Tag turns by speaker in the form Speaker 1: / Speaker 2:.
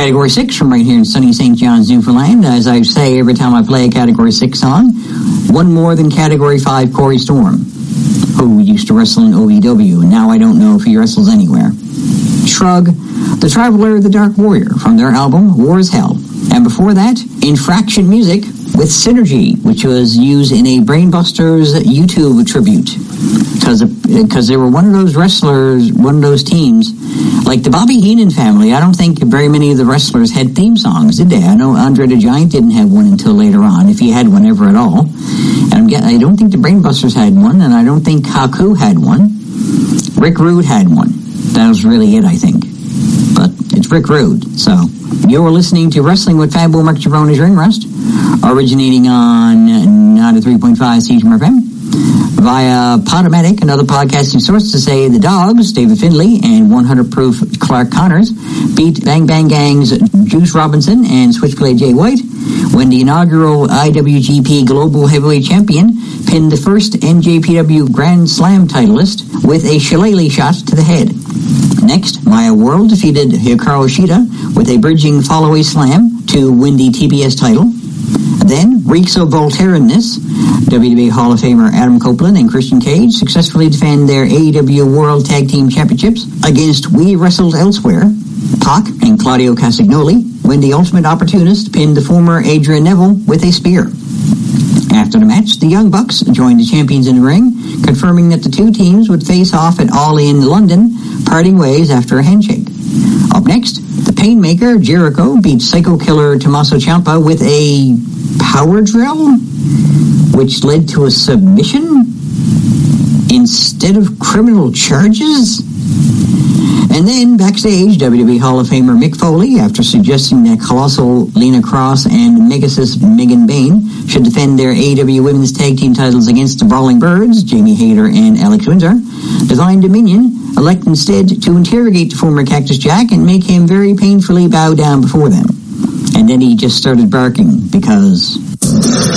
Speaker 1: Category 6 from right here in sunny St. John's, Newfoundland. As I say every time I play a Category 6 song, one more than Category 5 Corey Storm, who used to wrestle in OVW, and now I don't know if he wrestles anywhere. Shrug, The Traveler, The Dark Warrior, from their album War is Hell. And before that, Infraction Music with Synergy, which was used in a Brainbusters YouTube tribute. Because they were one of those wrestlers, one of those teams, like the Bobby Heenan family. I don't think very many of the wrestlers had theme songs, did they? I know Andre the Giant didn't have one until later on, if he had one ever at all. And I don't think the Brainbusters had one, and I don't think Haku had one. Rick Rude had one. That was really it, I think. But it's Rick Rude. So you're listening to Wrestling with Fabo Mark Girone's Ring Rust, originating on 93.5 CHMR FM. Via Podomatic, another podcasting source, to say the Dogs, David Finlay, and 100 Proof Clark Connors beat Bang Bang Gang's Juice Robinson and Switchblade Jay White when the inaugural IWGP Global Heavyweight Champion pinned the first NJPW Grand Slam titleist with a shillelagh shot to the head. Next, Maya World defeated Hikaru Shida with a bridging follow-away slam to win the TBS title. Then, reeks of Voltaireness, WWE Hall of Famer Adam Copeland and Christian Cage successfully defend their AEW World Tag Team Championships against We Wrestled Elsewhere. Pac and Claudio Castagnoli, when the Ultimate Opportunist pinned the former Adrian Neville with a spear. After the match, the Young Bucks joined the champions in the ring, confirming that the two teams would face off at All In London, parting ways after a handshake. Up next, the Painmaker, Jericho, beat Psycho Killer Tommaso Ciampa with a power drill, which led to a submission instead of criminal charges. And then, backstage, WWE Hall of Famer Mick Foley, after suggesting that Colossal Lena Cross and Megasis Megan Bain should defend their AEW Women's Tag Team titles against the Brawling Birds, Jamie Hayter and Alex Windsor, Divine Dominion elect instead to interrogate the former Cactus Jack and make him very painfully bow down before them. And then he just started barking because